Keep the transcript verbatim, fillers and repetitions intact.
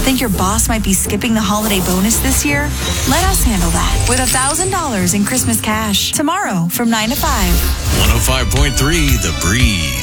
Think your boss might be skipping the holiday bonus this year? Let us handle that with one thousand dollars in Christmas cash tomorrow from nine to five. one oh five point three The Breeze.